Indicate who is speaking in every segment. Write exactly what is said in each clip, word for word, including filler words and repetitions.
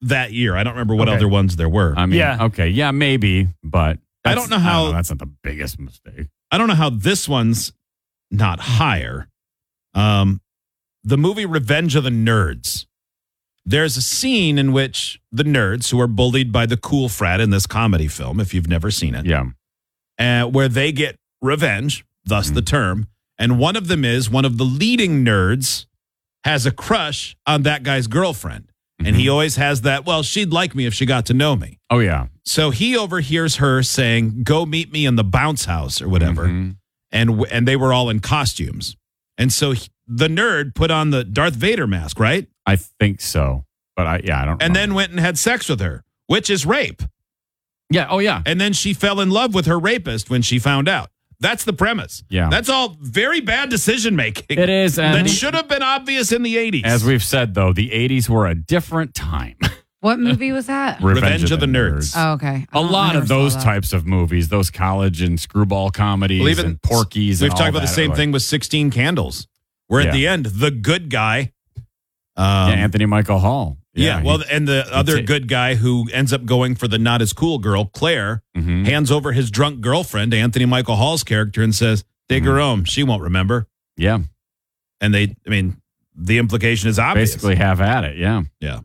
Speaker 1: that year. I don't remember what
Speaker 2: Okay.
Speaker 1: other ones there were.
Speaker 3: I mean,
Speaker 2: Yeah.
Speaker 3: okay, yeah, maybe, but
Speaker 1: I don't know how-
Speaker 3: that's not the biggest mistake.
Speaker 1: I don't know how this one's not higher. Um, the movie Revenge of the Nerds. There's a scene in which the nerds, who are bullied by the cool frat in this comedy film, if you've never seen it,
Speaker 3: Yeah,
Speaker 1: uh, where they get revenge, thus
Speaker 3: Mm-hmm.
Speaker 1: the term. And one of them is one of the leading nerds has a crush on that guy's girlfriend. And he always has that, well, she'd like me if she got to know me.
Speaker 3: oh yeah,
Speaker 1: So he overhears her saying, go meet me in the bounce house or whatever.
Speaker 3: Mhm.
Speaker 1: And w- and they were all in costumes. And so he, the nerd put on the Darth Vader mask, right?
Speaker 3: I think so, but I yeah, I don't.
Speaker 1: And
Speaker 3: know.
Speaker 1: then went and had sex with her, which is rape.
Speaker 3: yeah, oh yeah,
Speaker 1: And then she fell in love with her rapist when she found out. That's the premise.
Speaker 3: Yeah.
Speaker 1: That's all very bad decision making.
Speaker 3: it is. And
Speaker 1: That should have been obvious in the eighties.
Speaker 3: as we've said though, the eighties were a different time.
Speaker 4: What movie was that?
Speaker 1: Revenge of the Nerds.
Speaker 4: Oh, okay. I
Speaker 3: A
Speaker 4: don't-
Speaker 3: lot
Speaker 4: I never
Speaker 3: of
Speaker 4: saw
Speaker 3: those
Speaker 4: that.
Speaker 3: types of movies, those college and screwball comedies
Speaker 1: Well, even
Speaker 3: and Porky's.
Speaker 1: We've
Speaker 3: and
Speaker 1: talked
Speaker 3: all
Speaker 1: about the
Speaker 3: that.
Speaker 1: same
Speaker 3: Like,
Speaker 1: thing with sixteen Candles, where at
Speaker 3: Yeah.
Speaker 1: the end, the good guy. Um,
Speaker 3: yeah, Anthony Michael Hall.
Speaker 1: Yeah,
Speaker 3: he-
Speaker 1: well, and the other
Speaker 3: ta-
Speaker 1: good guy who ends up going for the not as cool girl, Claire,
Speaker 3: Mhm.
Speaker 1: hands over his drunk girlfriend to Anthony Michael Hall's character and says, take her home. She won't remember.
Speaker 3: yeah,
Speaker 1: And they, I mean, the implication is obvious.
Speaker 3: basically have at it. Yeah.
Speaker 1: Yeah.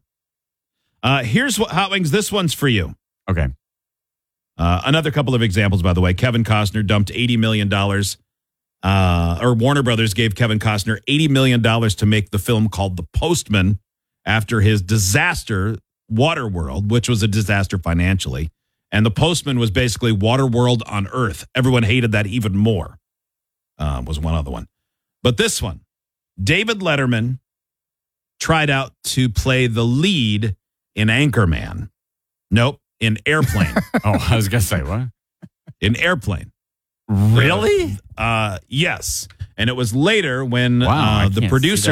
Speaker 1: Uh, here's what, Hot Wings, this one's for you.
Speaker 3: Okay.
Speaker 1: Uh, another couple of examples, by the way. Kevin Costner dumped eighty million dollars, uh, or Warner Brothers gave Kevin Costner eighty million dollars to make the film called The Postman after his disaster, Waterworld, which was a disaster financially. And The Postman was basically Waterworld on Earth. Everyone hated that even more, uh, was one other one. But this one, David Letterman tried out to play the lead in Anchorman. Nope, in Airplane.
Speaker 3: Oh, I was gonna say what?
Speaker 1: in Airplane.
Speaker 3: Really?
Speaker 1: Uh, yes. And it was later when
Speaker 3: Wow, I
Speaker 1: uh, the
Speaker 3: can't see
Speaker 1: producer